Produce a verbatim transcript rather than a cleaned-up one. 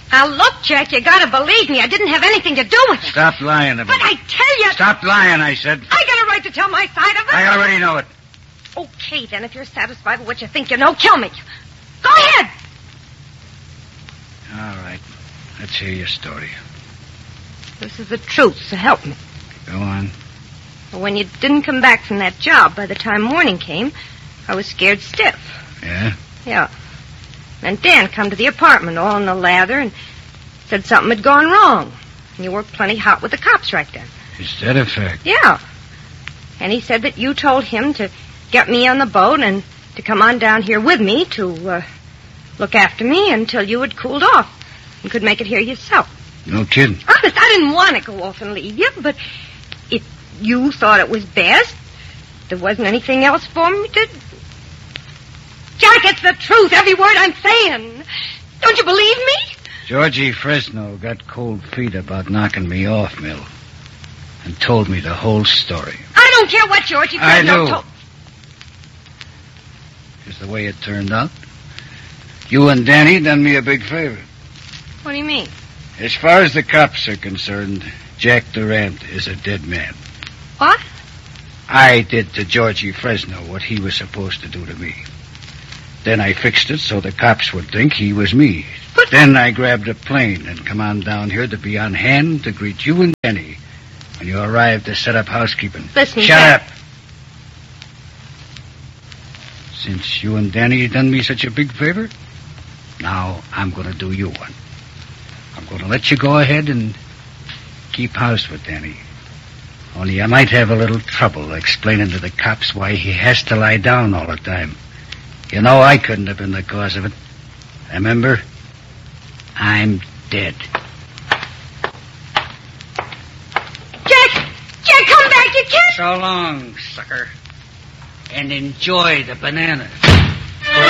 Now, look, Jack, you gotta believe me. I didn't have anything to do with it. Stop lying about But it. I tell you... Stop lying, I said. I got a right to tell my side of it. I already know it. Okay, then, if you're satisfied with what you think you know, kill me. Go ahead. All right. Let's hear your story. This is the truth, so help me. Go on. When you didn't come back from that job by the time morning came, I was scared stiff. Yeah? Yeah. And Dan come to the apartment all in the lather and said something had gone wrong. And you worked plenty hot with the cops right then. Is that a fact? Yeah. And he said that you told him to get me on the boat and to come on down here with me to uh, look after me until you had cooled off and could make it here yourself. No kidding. Honest, I didn't want to go off and leave you, but if you thought it was best, there wasn't anything else for me to... Jack, it's the truth, every word I'm saying. Don't you believe me? Georgie Fresno got cold feet about knocking me off, Mill, and told me the whole story. I don't care what Georgie I Fresno do. told... Is the way it turned out. You and Danny done me a big favor. What do you mean? As far as the cops are concerned, Jack Durant is a dead man. What? I did to Georgie Fresno what he was supposed to do to me. Then I fixed it so the cops would think he was me. But... Then I grabbed a plane and come on down here to be on hand to greet you and Danny when you arrived to set up housekeeping. Listen, Shut Jack. up. Since you and Danny done me such a big favor, now I'm going to do you one. I'm going to let you go ahead and keep house with Danny. Only I might have a little trouble explaining to the cops why he has to lie down all the time. You know I couldn't have been the cause of it. Remember? I'm dead. Jack! Jack, come back, you can't... So long, sucker. And enjoy the bananas.